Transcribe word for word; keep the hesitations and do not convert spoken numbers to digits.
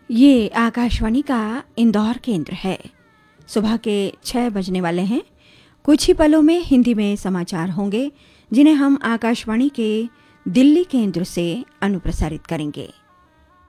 ये आकाशवाणी का इंदौर केंद्र है। सुबह के छह बजने वाले हैं। कुछ ही पलों में हिंदी में समाचार होंगे, जिन्हें हम आकाशवाणी के दिल्ली केंद्र से अनुप्रसारित करेंगे।